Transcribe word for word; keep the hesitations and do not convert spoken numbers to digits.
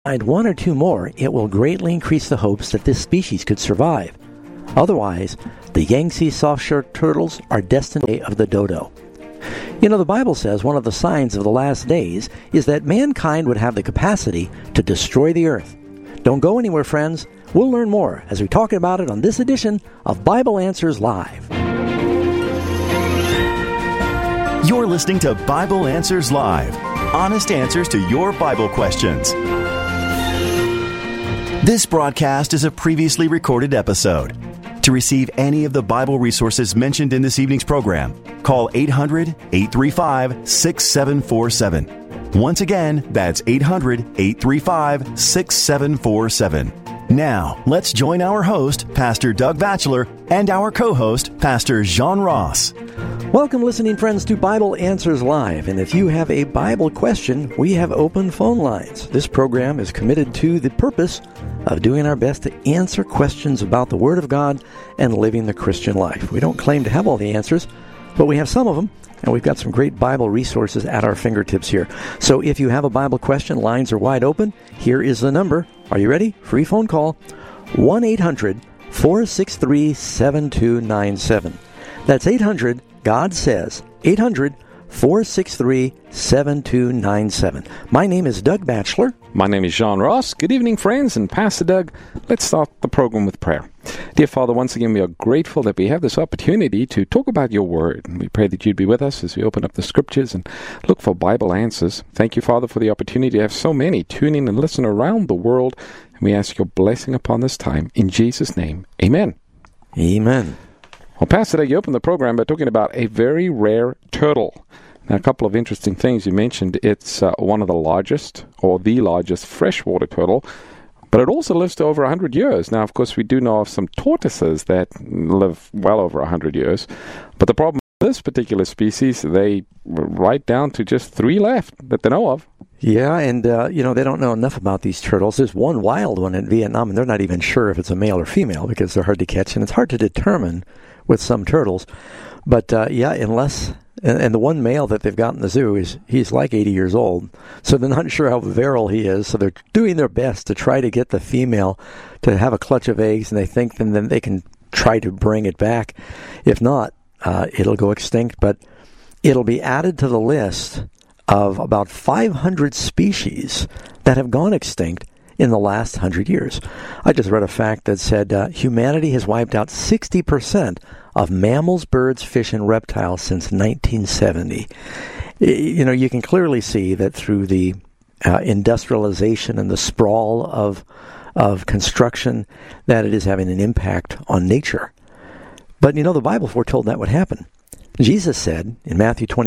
Find one or two more, it will greatly increase the hopes that this species could survive. Otherwise, the Yangtze softshore turtles are destined to die of the dodo. You know, the Bible says one of the signs of the last days is that mankind would have the capacity to destroy the earth. Don't go anywhere, friends. We'll learn more as we talk about it on this edition of Bible Answers Live. You're listening to Bible Answers Live, honest answers to your Bible questions. This broadcast is a previously recorded episode. To receive any of the Bible resources mentioned in this evening's program, call eight hundred, eight three five, six seven four seven. Once again, that's eight hundred, eight three five, six seven four seven. Now, let's join our host, Pastor Doug Batchelor, and our co-host, Pastor Jean Ross. Welcome, listening friends, to Bible Answers Live. And if you have a Bible question, we have open phone lines. This program is committed to the purpose of doing our best to answer questions about the Word of God and living the Christian life. We don't claim to have all the answers, but we have some of them, and we've got some great Bible resources at our fingertips here. So if you have a Bible question, lines are wide open. Here is the number. Are you ready? Free phone call, one eight hundred, four six three, seven two nine seven. That's eight hundred, God says, eight hundred, four six three, seven two nine seven. My name is Doug Batchelor. My name is Jean Ross. Good evening, friends, and Pastor Doug. Let's start the program with prayer. Dear Father, once again, we are grateful that we have this opportunity to talk about your word. And we pray that you'd be with us as we open up the scriptures and look for Bible answers. Thank you, Father, for the opportunity to have so many tune in and listen around the world. And we ask your blessing upon this time. In Jesus' name, amen. Amen. Well, Pastor Doug, you opened the program by talking about a very rare turtle. Now, a couple of interesting things you mentioned. It's uh, one of the largest, or the largest, freshwater turtle, but it also lives to over one hundred years. Now, of course, we do know of some tortoises that live well over one hundred years, but the problem with this particular species, they right down to just three left that they know of. Yeah, and, uh, you know, they don't know enough about these turtles. There's one wild one in Vietnam, and they're not even sure if it's a male or female because they're hard to catch, and it's hard to determine with some turtles. But, uh, yeah, unless... And, and the one male that they've got in the zoo, is he's like eighty years old, so they're not sure how virile he is, so they're doing their best to try to get the female to have a clutch of eggs, and they think then, then they can try to bring it back. If not, uh, it'll go extinct, but it'll be added to the list of about five hundred species that have gone extinct in the last one hundred years. I just read a fact that said uh, humanity has wiped out sixty percent of mammals, birds, fish, and reptiles since nineteen seventy. You know, you can clearly see that through the uh, industrialization and the sprawl of of construction, that it is having an impact on nature. But, you know, the Bible foretold that would happen. Jesus said in Matthew twenty,